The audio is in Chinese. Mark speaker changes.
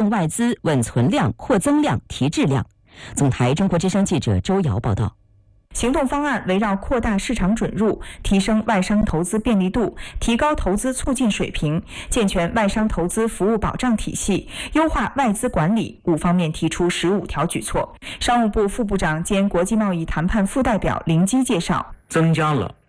Speaker 1: 外资，稳存量、扩增量、提质量。总台中国之声记者周瑶报道。
Speaker 2: 行动方案围绕扩大市场准入、提升外商投资便利度、提高投资促进水平、健全外商投资服务保障体系、优化外资管理5方面提出15条举措。商务部副部长兼国际贸易谈判副代表林基介绍，
Speaker 3: 增加了